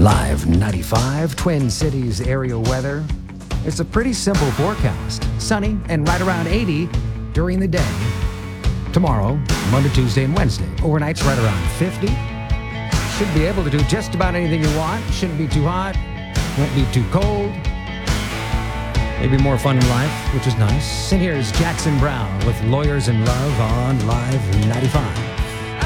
Live 95 Twin Cities area weather. It's a pretty simple forecast. Sunny and right around 80 during the day. Tomorrow, Monday, Tuesday, and Wednesday. Overnights right around 50. Should be able to do just about anything you want. Shouldn't be too hot. Won't be too cold. Maybe more fun in life, which is nice. And here's Jackson Browne with Lawyers in Love on Live 95.